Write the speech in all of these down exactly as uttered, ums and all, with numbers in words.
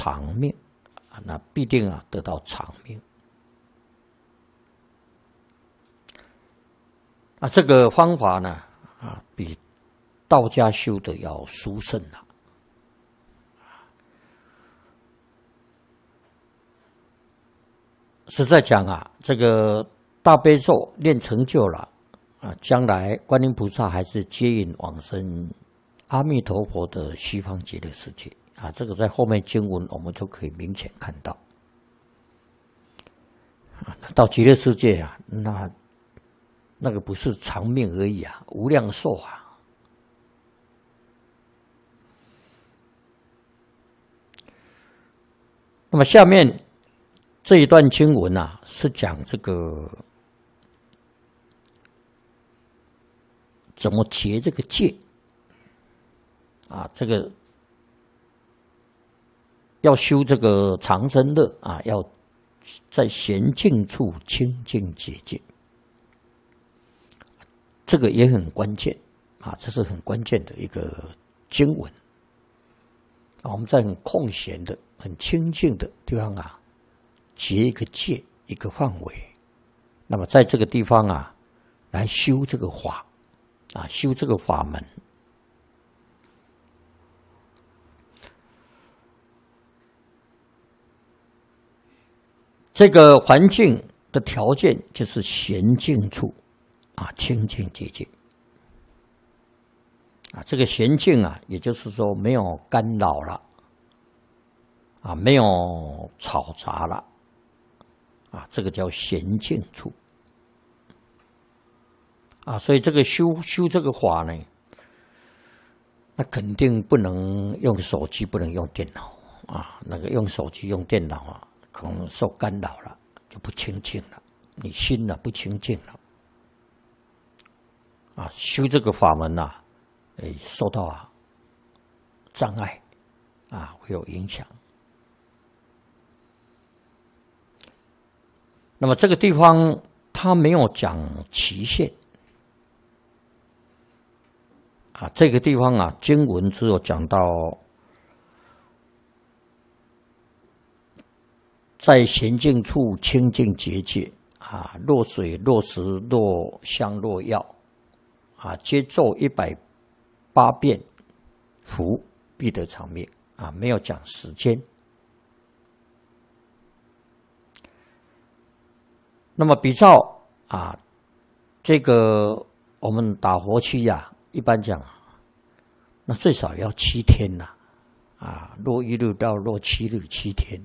长命啊，那必定啊得到长命啊。这个方法呢啊，比道家修的要殊胜了。实在讲啊，这个大悲咒练成就了啊，将来观音菩萨还是接引往生阿弥陀佛的西方极乐世界啊。这个在后面经文我们就可以明显看到啊。到极乐世界啊，那那个不是长命而已啊，无量寿啊。那么下面这一段经文啊，是讲这个怎么结这个戒啊，这个要修这个长生乐啊，要在闲静处清净洁净，这个也很关键啊，这是很关键的一个经文啊。我们在很空闲的、很清净的地方啊，结一个戒，一个范围。那么在这个地方啊，来修这个法啊，修这个法门。这个环境的条件就是闲静处啊，清净洁净啊。这个闲静啊，也就是说没有干扰了啊，没有吵杂了啊，这个叫闲静处啊。所以这个修修这个法呢，那肯定不能用手机，不能用电脑啊。那个用手机用电脑啊，可能受干扰了，就不清净了，你心呢不清净了啊。修这个法门呐、啊，哎，受到啊障碍啊，会有影响。那么这个地方他没有讲期限啊，这个地方啊，经文只有讲到在闲静处清净洁戒啊，若水若石若香若药啊，皆咒一百八遍，福必得长命啊，没有讲时间。那么比照啊，这个我们打佛七呀、啊，一般讲，那最少要七天呐、啊，啊，落一日到落七日，七天。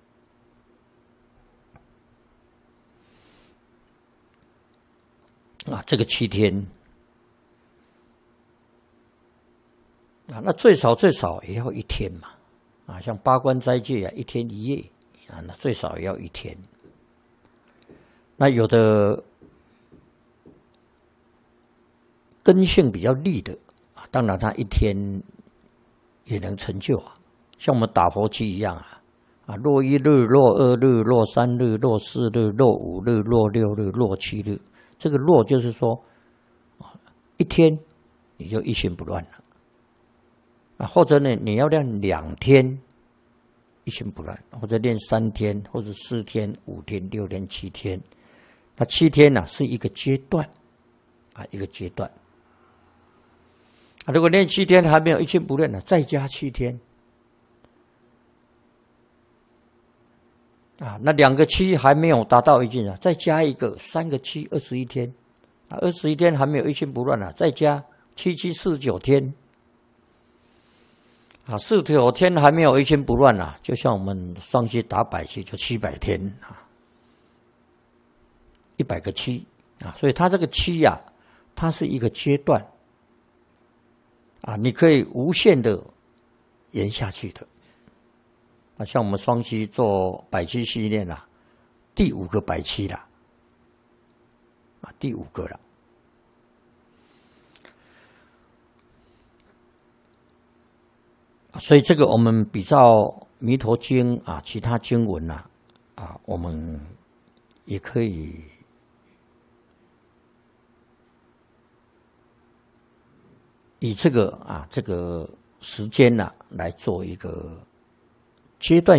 啊，这个七天啊，那最少最少也要一天嘛，啊，像八关斋戒啊，一天一夜啊，那最少也要一天。那有的根性比较利的啊，当然他一天也能成就啊，像我们打佛七一样啊，啊，落一日、落二日、落三日、落四日、落五日、落六日、落七日。这个落就是说，一天你就一心不乱了啊，或者呢你要练两天一心不乱，或者练三天，或者四天、五天、六天、七天。那七天呢、啊、是一个阶段啊，一个阶段啊。如果练七天还没有一心不乱呢，再加七天啊。那两个七还没有达到一境啊，再加一个，三个七，二十一天啊。二十一天还没有一心不乱啊，再加七七四十九天啊。四十九天还没有一心不乱啊，就像我们双七打百七就七百天啊。一百个七啊，所以它这个七呀、啊，它是一个阶段啊，你可以无限的延下去的啊。像我们双七做百七系列啦，第五个百七啦，啊，第五个了。所以这个我们比照《弥陀经》啊，其他经文呐、啊，啊，我们也可以。以这个啊这个时间呢、啊、来做一个阶段